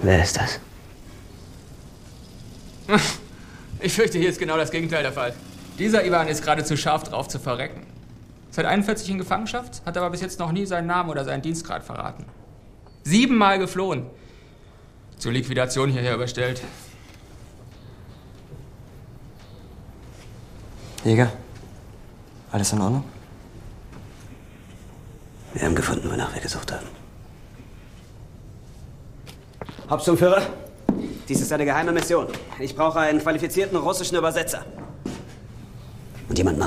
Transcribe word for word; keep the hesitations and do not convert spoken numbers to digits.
Wer ist das? Ich fürchte, hier ist genau das Gegenteil der Fall. Dieser Ivan ist geradezu scharf drauf zu verrecken. Seit einundvierzig in Gefangenschaft, hat aber bis jetzt noch nie seinen Namen oder seinen Dienstgrad verraten. Siebenmal geflohen. Zur Liquidation hierher überstellt. Jäger, alles in Ordnung? Wir haben gefunden, wonach wir gesucht haben. Hauptsturmführer, dies ist eine geheime Mission. Ich brauche einen qualifizierten russischen Übersetzer. Und jemanden